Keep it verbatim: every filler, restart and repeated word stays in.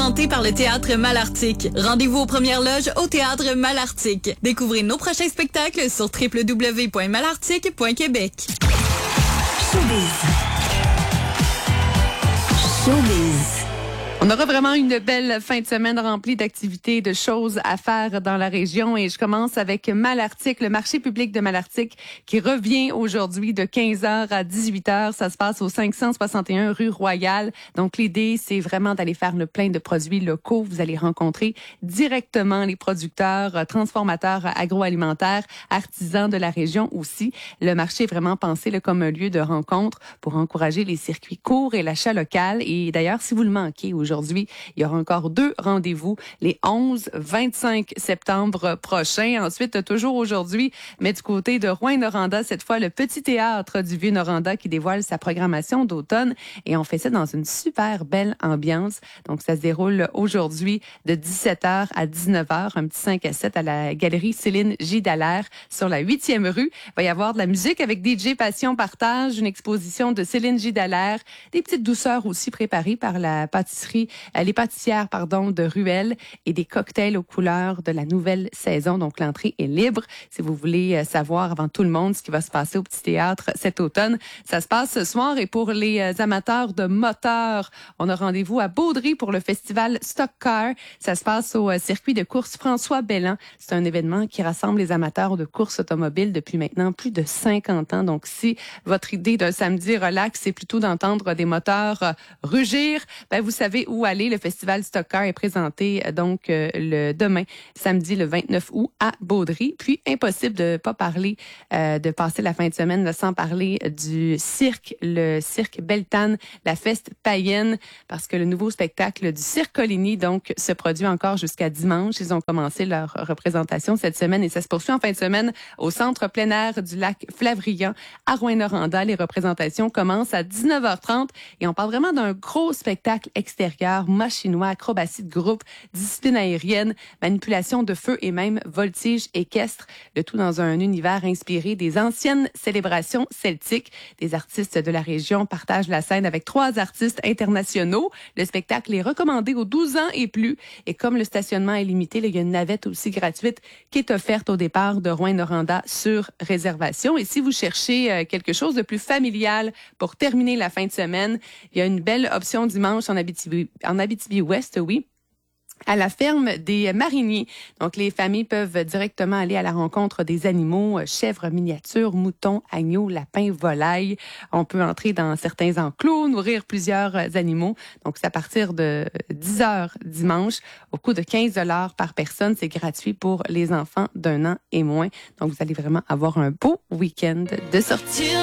présenté par le Théâtre Malartic. Rendez-vous aux premières loges au Théâtre Malartic. Découvrez nos prochains spectacles sur w w w point malartic point québec. Showbiz. Showbiz. On aura vraiment une belle fin de semaine remplie d'activités, de choses à faire dans la région. Et je commence avec Malartic, le marché public de Malartic, qui revient aujourd'hui de quinze heures à dix-huit heures. Ça se passe au cinq cent soixante et un rue Royale. Donc, l'idée, c'est vraiment d'aller faire le plein de produits locaux. Vous allez rencontrer directement les producteurs, transformateurs agroalimentaires, artisans de la région aussi. Le marché est vraiment pensé là, comme un lieu de rencontre pour encourager les circuits courts et l'achat local. Et d'ailleurs, si vous le manquez aujourd'hui, Aujourd'hui, il y aura encore deux rendez-vous, les onze et vingt-cinq septembre prochains. Ensuite, toujours aujourd'hui, mais du côté de Rouyn-Noranda, cette fois, le Petit Théâtre du Vieux-Noranda qui dévoile sa programmation d'automne. Et on fait ça dans une super belle ambiance. Donc, ça se déroule aujourd'hui de dix-sept heures à dix-neuf heures, un petit cinq à sept à la galerie Céline J. Dallaire sur la huitième rue. Il va y avoir de la musique avec D J Passion Partage, une exposition de Céline J. Dallaire, des petites douceurs aussi préparées par la pâtisserie les pâtissières pardon de Ruelle et des cocktails aux couleurs de la nouvelle saison. Donc, l'entrée est libre. Si vous voulez savoir avant tout le monde ce qui va se passer au Petit Théâtre cet automne, ça se passe ce soir. Et pour les amateurs de moteurs, on a rendez-vous à Baudry pour le festival Stock Car. Ça se passe au circuit de course François Belland. C'est un événement qui rassemble les amateurs de course automobile depuis maintenant plus de cinquante ans. Donc, si votre idée d'un samedi relax, c'est plutôt d'entendre des moteurs rugir, ben vous savez où aller. Le festival Stock Car est présenté donc euh, le demain, samedi le vingt-neuf août à Baudry. Puis impossible de pas parler, euh, de passer la fin de semaine là, sans parler du cirque, le cirque Beltane, la fête païenne, parce que le nouveau spectacle du Cirque Coligny donc se produit encore jusqu'à dimanche. Ils ont commencé leur représentation cette semaine et ça se poursuit en fin de semaine au centre plein air du lac Flavrian à Rouyn-Noranda. Les représentations commencent à dix-neuf heures trente et on parle vraiment d'un gros spectacle extérieur, mât chinois, acrobatie de groupe, discipline aérienne, manipulation de feu et même voltige équestre. Le tout dans un univers inspiré des anciennes célébrations celtiques. Des artistes de la région partagent la scène avec trois artistes internationaux. Le spectacle est recommandé aux douze ans et plus. Et comme le stationnement est limité, il y a une navette aussi gratuite qui est offerte au départ de Rouyn-Noranda sur réservation. Et si vous cherchez quelque chose de plus familial pour terminer la fin de semaine, il y a une belle option dimanche en Abitibi. En Abitibi-Ouest, oui, à la ferme des mariniers. Donc, les familles peuvent directement aller à la rencontre des animaux, chèvres miniatures, moutons, agneaux, lapins, volailles. On peut entrer dans certains enclos, nourrir plusieurs animaux. Donc, c'est à partir de dix heures dimanche, au coût de quinze dollars par personne. C'est gratuit pour les enfants d'un an et moins. Donc, vous allez vraiment avoir un beau week-end de sortie.